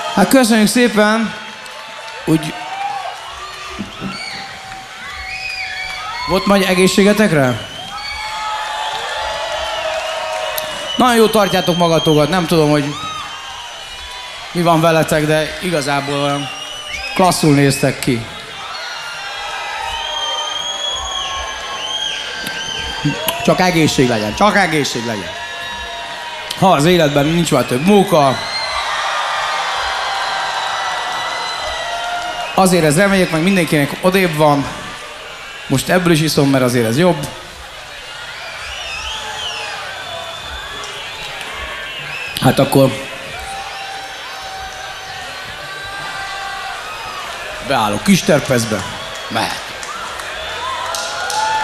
Hát köszönjük szépen. Úgy... Volt majd egészségetekre? Nagyon jó tartjátok magatokat, nem tudom, hogy mi van veletek, de igazából olyan klasszul néztek ki. Csak egészség legyen, csak egészség legyen. Ha az életben nincs már több móka, azért ez reméljük, meg mindenkinek odébb van. Most ebből is iszom, mert azért ez jobb. Hát akkor beállok kis terpezbe. Mehet.